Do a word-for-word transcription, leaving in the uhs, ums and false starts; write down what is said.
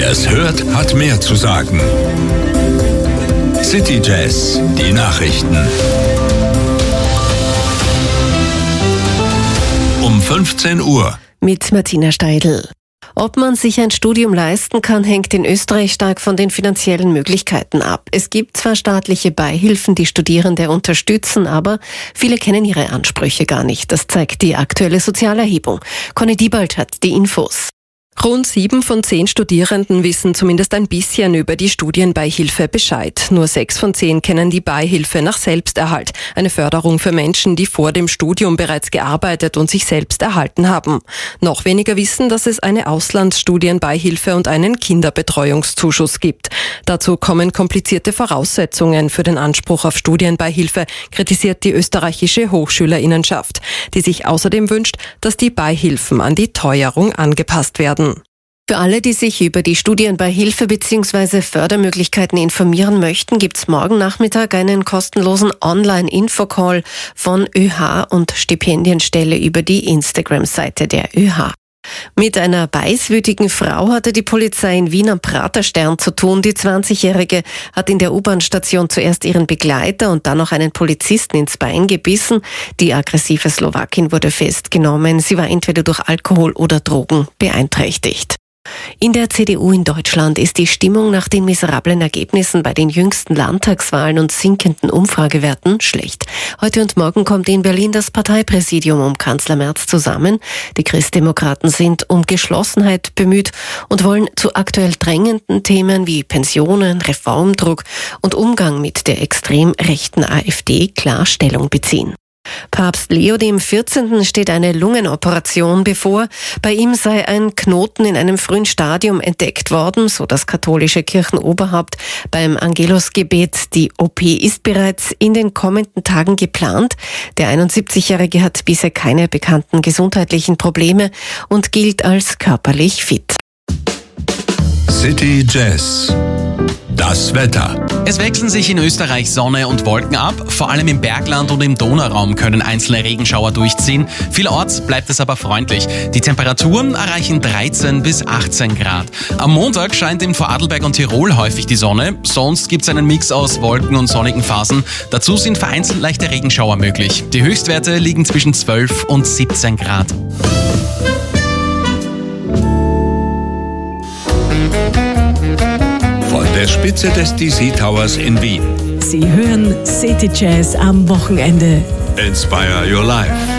Wer es hört, hat mehr zu sagen. City Jazz, die Nachrichten. Um fünfzehn Uhr. Mit Martina Steidl. Ob man sich ein Studium leisten kann, hängt in Österreich stark von den finanziellen Möglichkeiten ab. Es gibt zwar staatliche Beihilfen, die Studierende unterstützen, aber viele kennen ihre Ansprüche gar nicht. Das zeigt die aktuelle Sozialerhebung. Conny Diebald hat die Infos. Rund sieben von zehn Studierenden wissen zumindest ein bisschen über die Studienbeihilfe Bescheid. Nur sechs von zehn kennen die Beihilfe nach Selbsterhalt, eine Förderung für Menschen, die vor dem Studium bereits gearbeitet und sich selbst erhalten haben. Noch weniger wissen, dass es eine Auslandsstudienbeihilfe und einen Kinderbetreuungszuschuss gibt. Dazu kommen komplizierte Voraussetzungen für den Anspruch auf Studienbeihilfe, kritisiert die österreichische Hochschülerinnenschaft, die sich außerdem wünscht, dass die Beihilfen an die Teuerung angepasst werden. Für alle, die sich über die Studienbeihilfe bzw. Fördermöglichkeiten informieren möchten, gibt's morgen Nachmittag einen kostenlosen Online-Infocall von ÖH und Stipendienstelle über die Instagram-Seite der ÖH. Mit einer beißwütigen Frau hatte die Polizei in Wien am Praterstern zu tun. Die zwanzigjährige hat in der U-Bahn-Station zuerst ihren Begleiter und dann noch einen Polizisten ins Bein gebissen. Die aggressive Slowakin wurde festgenommen. Sie war entweder durch Alkohol oder Drogen beeinträchtigt. In der C D U in Deutschland ist die Stimmung nach den miserablen Ergebnissen bei den jüngsten Landtagswahlen und sinkenden Umfragewerten schlecht. Heute und morgen kommt in Berlin das Parteipräsidium um Kanzler Merz zusammen. Die Christdemokraten sind um Geschlossenheit bemüht und wollen zu aktuell drängenden Themen wie Pensionen, Reformdruck und Umgang mit der extrem rechten AfD klar Stellung beziehen. Papst Leo der vierzehnte steht eine Lungenoperation bevor. Bei ihm sei ein Knoten in einem frühen Stadium entdeckt worden, so das katholische Kirchenoberhaupt beim Angelusgebet. Die O P ist bereits in den kommenden Tagen geplant. Der einundsiebzigjährige hat bisher keine bekannten gesundheitlichen Probleme und gilt als körperlich fit. City Jazz. Das Wetter. Es wechseln sich in Österreich Sonne und Wolken ab. Vor allem im Bergland und im Donauraum können einzelne Regenschauer durchziehen. Vielerorts bleibt es aber freundlich. Die Temperaturen erreichen dreizehn bis achtzehn Grad. Am Montag scheint in Vorarlberg und Tirol häufig die Sonne. Sonst gibt es einen Mix aus Wolken und sonnigen Phasen. Dazu sind vereinzelt leichte Regenschauer möglich. Die Höchstwerte liegen zwischen zwölf und siebzehn Grad. Von der Spitze des D C Towers in Wien. Sie hören City Jazz am Wochenende. Inspire your life.